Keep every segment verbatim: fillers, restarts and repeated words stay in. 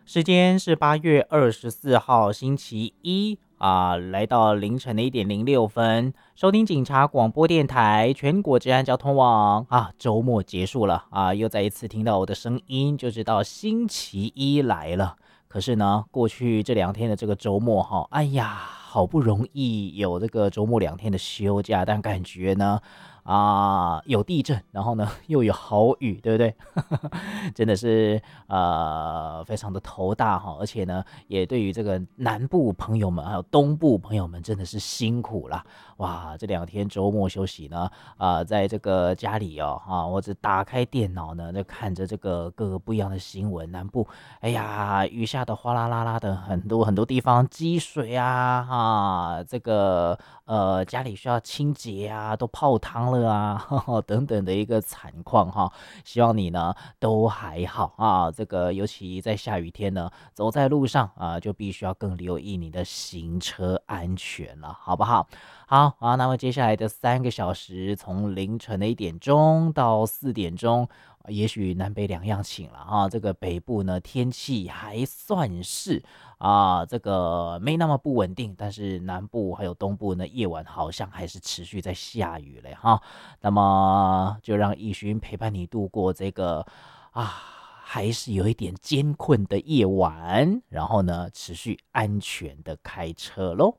时间是八月二十四号星期一啊，来到凌晨的一点零六分，收听警察广播电台全国治安交通网啊，周末结束了啊，又再一次听到我的声音，就知道星期一来了。可是呢，过去这两天的这个周末哈，哎呀，好不容易有这个周末两天的休假，但感觉呢。啊，有地震，然后呢又有豪雨，对不对？真的是呃非常的头大哈，而且呢，也对于这个南部朋友们还有东部朋友们真的是辛苦啦。哇！这两天周末休息呢，啊、呃，在这个家里哦，啊，或者打开电脑呢，就看着这个各个不一样的新闻。南部，哎呀，雨下的哗啦啦啦的，很多很多地方积水啊，哈、啊，这个呃家里需要清洁啊，都泡汤了啊，呵呵等等的一个惨况哈。希望你呢都还好啊，这个尤其在下雨天呢，走在路上啊，就必须要更留意你的行车安全了，好不好？好啊，那么接下来的三个小时，从凌晨的一点钟到四点钟，也许南北两样晴了啊。这个北部呢，天气还算是啊，这个没那么不稳定，但是南部还有东部呢，夜晚好像还是持续在下雨嘞哈。那么就让奕勋陪伴你度过这个啊，还是有一点艰困的夜晚，然后呢，持续安全的开车喽。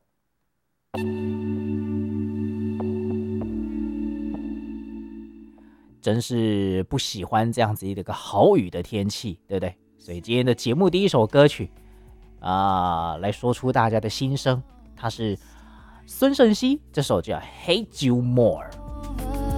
真是不喜欢这样子一个好雨的天气，对不对？所以今天的节目第一首歌曲啊、呃来说出大家的心声，它是孙盛熙这首叫《Hate You More》。